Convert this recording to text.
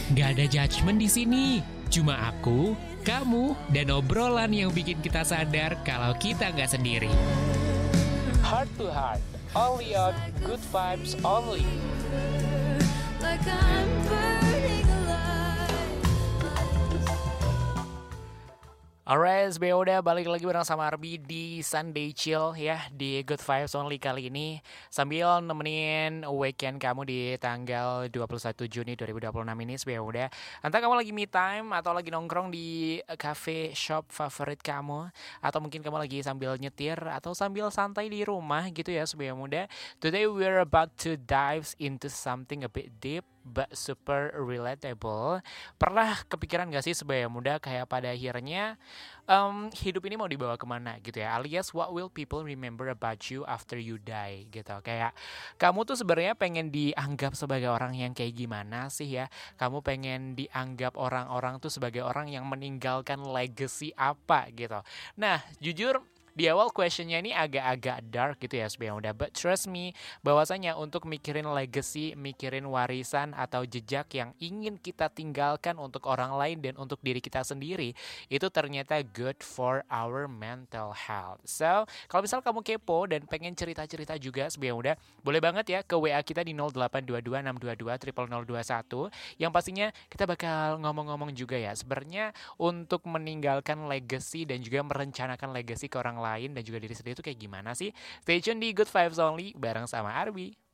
Gak ada judgement di sini. Cuma aku, kamu, dan obrolan yang bikin kita sadar kalau kita nggak sendiri. Heart to Heart, only on Good Vibes Only. Like I'm burning alive. Alright, udah balik lagi bareng sama Arbi di Sunday Chill ya, di Good Vibes Only kali ini. Sambil nemenin weekend kamu di tanggal 21 Juni 2026 ini, udah. Entah kamu lagi me time atau lagi nongkrong di cafe shop favorit kamu, atau mungkin kamu lagi sambil nyetir atau sambil santai di rumah gitu ya, muda. Today we're about to dive into something a bit deep but super relatable. Pernah kepikiran gak sih muda kayak pada akhirnya hidup ini mau dibawa kemana gitu ya, alias what will people remember about you after you die gitu. Kayak kamu tuh sebenarnya pengen dianggap sebagai orang yang kayak gimana sih ya, kamu pengen dianggap orang-orang tuh sebagai orang yang meninggalkan legacy apa gitu. Nah jujur di awal questionnya ini agak-agak dark gitu ya udah, but trust me bahwasanya untuk mikirin legacy, mikirin warisan atau jejak yang ingin kita tinggalkan untuk orang lain dan untuk diri kita sendiri, itu ternyata good for our mental health. So kalau misal kamu kepo dan pengen cerita-cerita juga udah, boleh banget ya ke WA kita di 0822 622 0021, yang pastinya kita bakal ngomong-ngomong juga ya sebenarnya untuk meninggalkan legacy dan juga merencanakan legacy ke orang lain dan juga diri sendiri itu kayak gimana sih. Stay tune di Good Vibes Only bareng sama Arbi.